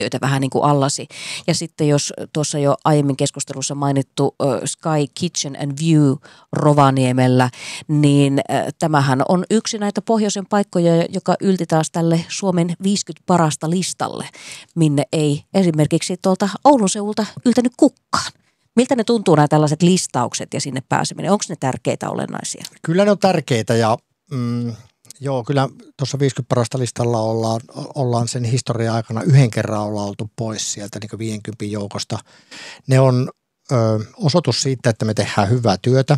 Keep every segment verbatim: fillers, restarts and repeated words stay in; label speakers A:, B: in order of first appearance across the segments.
A: joita vähän niin kuin allasi. Ja sitten jos tuossa jo aiemmin keskustelussa mainittu uh, Sky Kitchen and View Rovaniemellä, niin uh, tämähän on yksi näitä pohjoisen paikkoja, joka ylti taas tälle Suomen viisikymmentä parasta listalle, minne ei esimerkiksi tuolta Oulun seudulta yltänyt kukkaan. Miltä ne tuntuu nämä tällaiset listaukset ja sinne pääseminen? Onko ne tärkeitä, olennaisia?
B: Kyllä ne on tärkeitä ja mm, joo, kyllä tuossa viisikymmentä parasta listalla ollaan, ollaan sen historian aikana yhden kerran ollaan oltu pois sieltä niin kuin viisikymmentä joukosta. Ne on ö, osoitus siitä, että me tehdään hyvää työtä.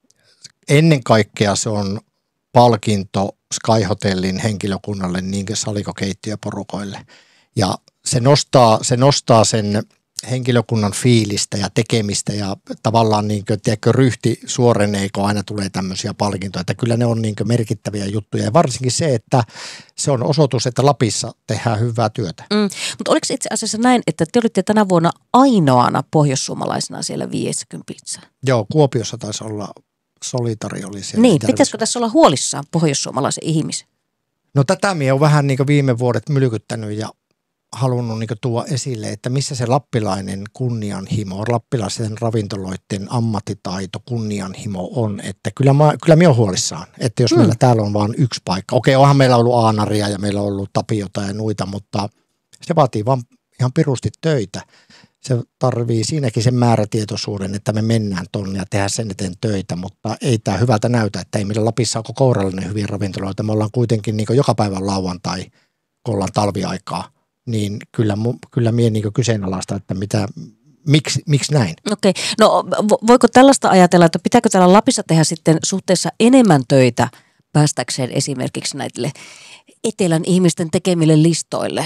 B: Ennen kaikkea se on palkinto Sky Hotellin henkilökunnalle, niin kuin salikokeittiöporukoille. Ja se nostaa, se nostaa sen henkilökunnan fiilistä ja tekemistä ja tavallaan niin kuin, tiedätkö, ryhti suorenee, kun aina tulee tämmöisiä palkintoja. Että kyllä ne on niin kuin merkittäviä juttuja ja varsinkin se, että se on osoitus, että Lapissa tehdään hyvää työtä.
A: Mm, mutta oliko itse asiassa näin, että te olitte tänä vuonna ainoana pohjoissuomalaisena siellä viisikymmentä?
B: Joo, Kuopiossa taisi olla, Solitari oli siellä.
A: Niin, pitäisikö tässä olla huolissaan pohjoissuomalaisen ihmisen?
B: No tätä minä olen vähän niin kuin viime vuodet mylkyttänyt ja halunnut niin kuin tuoda esille, että missä se lappilainen kunnianhimo, lappilaisen ravintoloiden ammattitaito, kunnianhimo on. Että kyllä mä, kyllä mä oon huolissaan, että jos hmm. meillä täällä on vain yksi paikka. Okei, onhan meillä ollut Aanaria ja meillä on ollut Tapiota ja muita, mutta se vaatii vaan ihan pirusti töitä. Se tarvii siinäkin sen määrätietoisuuden, että me mennään tonne ja tehdään sen eteen töitä, mutta ei tämä hyvältä näytä, että ei meillä Lapissa ole kourallinen hyviä ravintoloita. Me ollaan kuitenkin niin kuin joka päivän lauantai, kun ollaan talviaikaa. Niin kyllä, kyllä minä niin kyseenalaista, että mitä, miksi, miksi näin?
A: Okei, no voiko tällaista ajatella, että pitääkö täällä Lapissa tehdä sitten suhteessa enemmän töitä päästäkseen esimerkiksi näille etelän ihmisten tekemille listoille?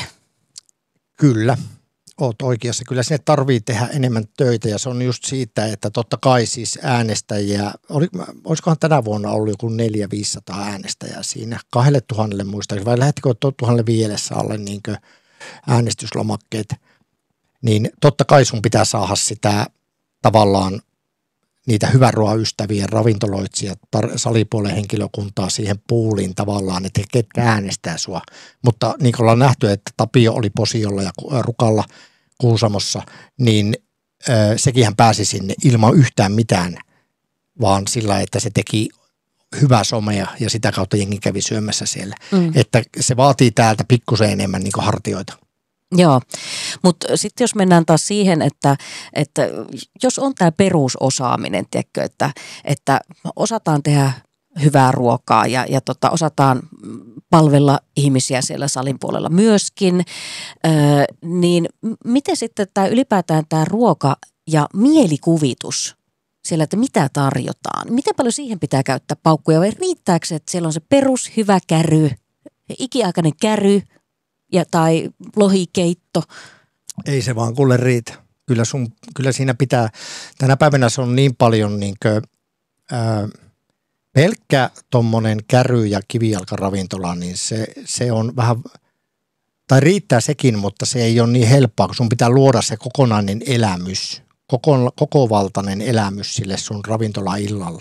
B: Kyllä, olet oikeassa. Kyllä sinne tarvii tehdä enemmän töitä ja se on just siitä, että totta kai siis äänestäjiä, oli, olisikohan tänä vuonna ollut joku neljä viisisataa äänestäjää siinä, kahdelle tuhannelle muistaakseni, vai lähtikö tuhannelle viidessä alle niin kuin äänestyslomakkeet, niin totta kai sun pitää saada sitä tavallaan niitä hyvän ruoan ystäviä, ravintoloitsija, salipuolen henkilökuntaa siihen puuliin tavallaan, että ketkä äänestää sua. Mutta niin kuin ollaan nähty, että Tapio oli Posiolla ja Rukalla Kuusamossa, niin äh, sekin pääsi sinne ilman yhtään mitään, vaan sillä, että se teki hyvää somea ja sitä kautta jengi kävi syömässä siellä. Mm. Että se vaatii täältä pikkusen enemmän niin kuin hartioita.
A: Joo, mutta sitten jos mennään taas siihen, että, että jos on tämä perusosaaminen, tiedätkö, että, että osataan tehdä hyvää ruokaa ja, ja tota, osataan palvella ihmisiä siellä salin puolella myöskin, öö, niin miten sitten tämä ylipäätään tämä ruoka ja mielikuvitus siellä, että mitä tarjotaan? Miten paljon siihen pitää käyttää paukkuja vai riittääkö se, että siellä on se perus hyvä käry, ikiaikainen käry ja, tai lohikeitto?
B: Ei se vaan kuule riitä. Kyllä, sun, kyllä siinä pitää, tänä päivänä se on niin paljon niin kuin, ää, pelkkä tommonen käry- ja kivijalkaravintola, niin se, se on vähän, tai riittää sekin, mutta se ei ole niin helppoa, kun sun pitää luoda se kokonainen elämys. Koko, kokovaltainen elämys sille sun ravintola-illalle.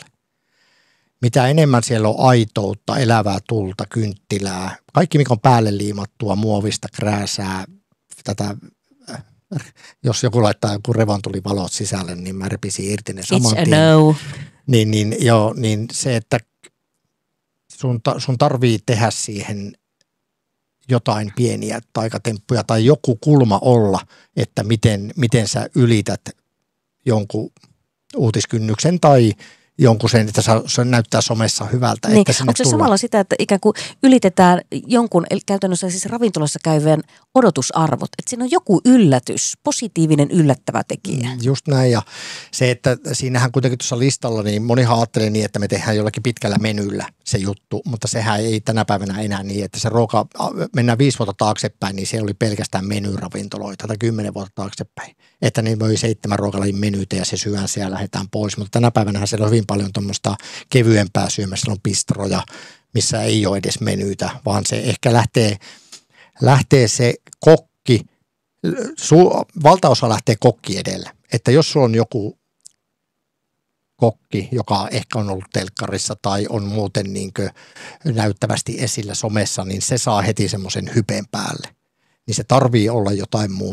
B: Mitä enemmän siellä on aitoutta, elävää tulta, kynttilää, kaikki mikä on päälle liimattua, muovista, krääsää, tätä, jos joku laittaa joku revontulivalot sisälle, niin mä repisin irti ne saman
A: It's
B: tien.
A: A no.
B: Niin, niin, joo, niin se, että sun, sun tarvii tehdä siihen jotain pieniä taikatemppuja tai joku kulma olla, että miten, miten sä ylität jonkun uutiskynnyksen tai jonkun sen, että se näyttää somessa hyvältä.
A: Niin,
B: että sinne
A: onko se
B: tullaan.
A: samalla sitä, että ikään kuin ylitetään jonkun, eli käytännössä siis ravintolassa käyvän odotusarvot, että siinä on joku yllätys, positiivinen yllättävä tekijä.
B: Just näin, ja se, että siinähän kuitenkin tuossa listalla, niin monihan ajattelee niin, että me tehdään jollakin pitkällä menyllä se juttu, mutta sehän ei tänä päivänä enää niin, että se ruoka, mennään viisi vuotta taaksepäin, niin se oli pelkästään menyravintoloita tai kymmenen vuotta taaksepäin, että ne voi seitsemän ruokalajin menyitä ja se syön siellä lähdetään pois, mutta tänä päivänä siellä on hyvin paljon tuommoista kevyempää syömässä, siellä on bistroja, missä ei ole edes menyitä, vaan se ehkä lähtee, lähtee se kokki, su, valtaosa lähtee kokki edellä, että jos sulla on joku kokki, joka ehkä on ollut telkkarissa tai on muuten niin kuin näyttävästi esillä somessa, niin se saa heti semmoisen hypen päälle, niin se tarvii olla jotain muuta.